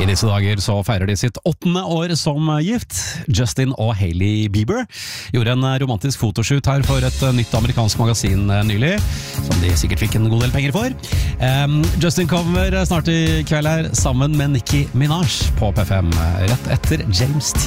I disse dager så feirer de sitt 8. år som gift. Justin og Hailey Bieber gjorde en romantisk fotoshoot her for et nytt amerikansk magasin nylig, som de sikkert fikk en god del penger for. Justin kommer snart i kveld her sammen med Nicki Minaj på P5, rett etter James T.